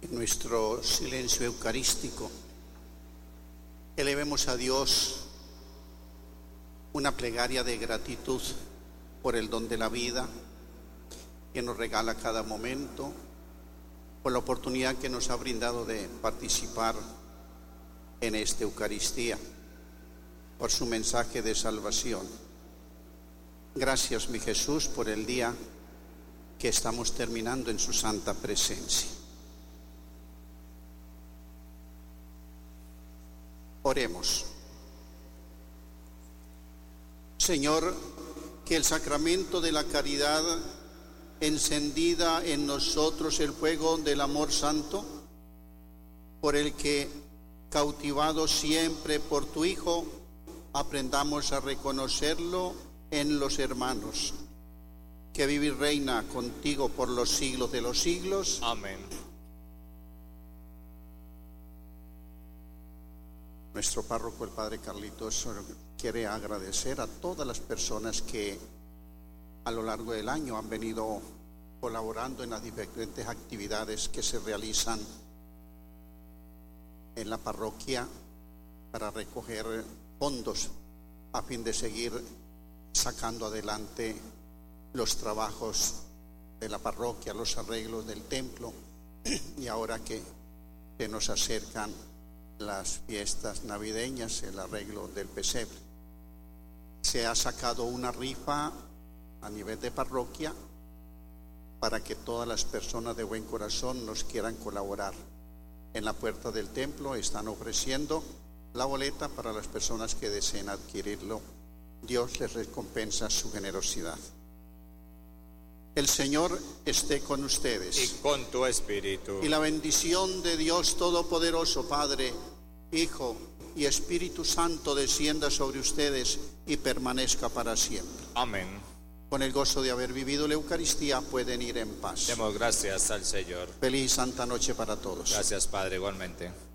En nuestro silencio eucarístico, elevemos a Dios una plegaria de gratitud por el don de la vida que nos regala cada momento, por la oportunidad que nos ha brindado de participar en esta Eucaristía, por su mensaje de salvación. Gracias, mi Jesús, por el día que estamos terminando en su santa presencia. Oremos. Señor, que el sacramento de la caridad encendida en nosotros el fuego del amor santo, por el que, cautivados siempre por tu Hijo, aprendamos a reconocerlo en los hermanos, que vive y reina contigo por los siglos de los siglos. Amén. Nuestro párroco, el Padre Carlitos, quiere agradecer a todas las personas que a lo largo del año han venido colaborando en las diferentes actividades que se realizan en la parroquia para recoger fondos a fin de seguir sacando adelante los trabajos de la parroquia, los arreglos del templo, y ahora que se nos acercan las fiestas navideñas, el arreglo del pesebre. Se ha sacado una rifa a nivel de parroquia para que todas las personas de buen corazón nos quieran colaborar. En la puerta del templo están ofreciendo la boleta para las personas que deseen adquirirlo. Dios les recompensa su generosidad. El Señor esté con ustedes. Y con tu espíritu. Y la bendición de Dios Todopoderoso, Padre, Hijo y Espíritu Santo, descienda sobre ustedes y permanezca para siempre. Amén. Con el gozo de haber vivido la Eucaristía, pueden ir en paz. Demos gracias al Señor. Feliz Santa Noche para todos. Gracias, Padre, igualmente.